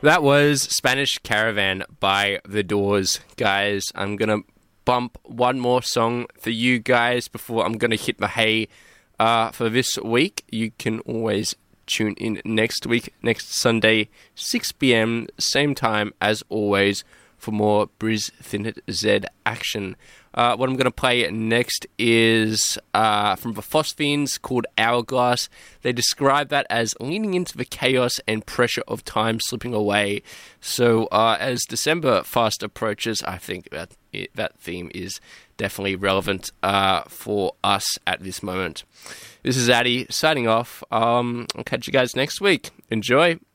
That was Spanish Caravan by The Doors, guys. I'm going to bump one more song for you guys before I'm going to hit my hay for this week. You can always tune in next week, next Sunday, 6 p.m, same time as always, for more Briz Thin Z action. What I'm going to play next is from the Phosphines called Hourglass. They describe that as leaning into the chaos and pressure of time slipping away. So as December fast approaches, I think that theme is definitely relevant for us at this moment. This is Addy signing off. I'll catch you guys next week. Enjoy.